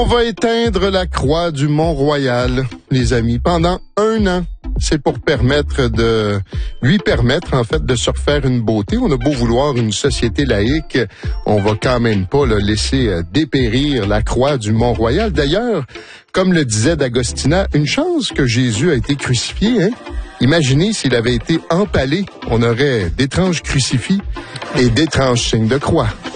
On va éteindre la croix du Mont-Royal, les amis, pendant 1 an. C'est pour lui permettre, en fait, de se refaire une beauté. On a beau vouloir une société laïque, on va quand même pas laisser dépérir la croix du Mont-Royal. D'ailleurs, comme le disait D'Agostina, une chance que Jésus a été crucifié, hein? Imaginez s'il avait été empalé, on aurait d'étranges crucifix et d'étranges signes de croix.